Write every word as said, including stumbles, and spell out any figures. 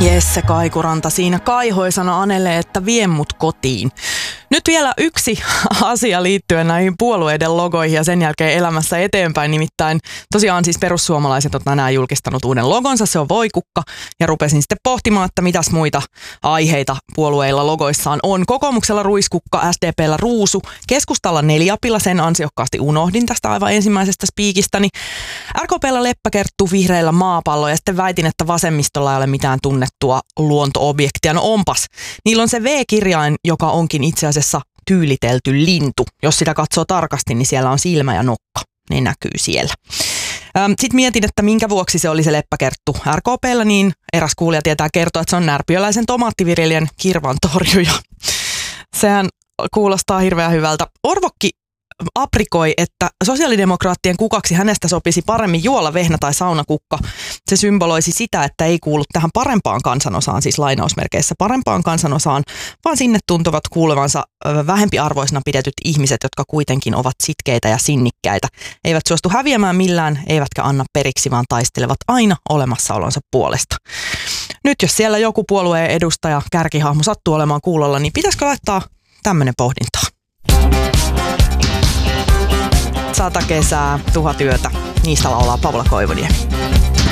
Jesse Kaikuranta siinä kaihoisana anelee, että vie mut kotiin. Nyt vielä yksi asia liittyen näihin puolueiden logoihin ja sen jälkeen elämässä eteenpäin. Nimittäin tosiaan siis perussuomalaiset on tänään julkistanut uuden logonsa, se on voikukka. Ja rupesin sitten pohtimaan, että mitäs muita aiheita puolueilla logoissaan on. Kokoomuksella ruiskukka, S D P:llä ruusu, keskustalla neliapila, sen ansiokkaasti unohdin tästä aivan ensimmäisestä spiikistäni. R K P:llä leppäkerttu, vihreillä maapallo ja sitten väitin, että vasemmistolla ei ole mitään tunnettua luonto-objektia. No onpas, niillä on se V-kirjain, joka onkin itse asiassa tyylitelty lintu. Jos sitä katsoo tarkasti, niin siellä on silmä ja nokka. Ne näkyy siellä. Sitten mietin, että minkä vuoksi se oli se leppäkerttu R K P:llä, niin eräs kuulija tietää kertoa, että se on närpiöläisen tomaattiviljelijän kirvan torjuja. Sehän kuulostaa hirveän hyvältä. Orvokki aprikoi, että sosiaalidemokraattien kukaksi hänestä sopisi paremmin juola, vehnä tai saunakukka. Se symboloisi sitä, että ei kuulu tähän parempaan kansanosaan, siis lainausmerkeissä parempaan kansanosaan, vaan sinne tuntuvat kuulevansa vähempiarvoisena pidetyt ihmiset, jotka kuitenkin ovat sitkeitä ja sinnikkäitä. Eivät suostu häviämään millään, eivätkä anna periksi, vaan taistelevat aina olemassaolonsa puolesta. Nyt jos siellä joku puolueen edustaja, kärkihahmo sattuu olemaan kuulolla, niin pitäisikö laittaa tämmöinen pohdintaa? Sata kesää, tuhat yötä. Niistä laulaa Paula Koivuniemi.